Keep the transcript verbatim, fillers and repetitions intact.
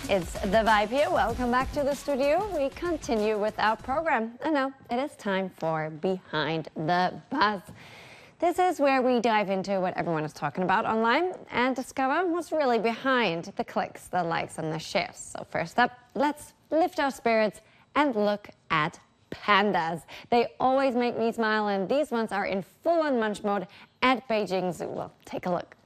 It's the vibe here. Welcome back to the studio. We continue with our program. And now it is time for Behind the Buzz. This is where we dive into what everyone is talking about online and discover what's really behind the clicks, the likes, and the shares. So first up, let's lift our spirits and look at pandas. They always make me smile, and these ones are in full-on munch mode at Beijing Zoo. Well, take a look.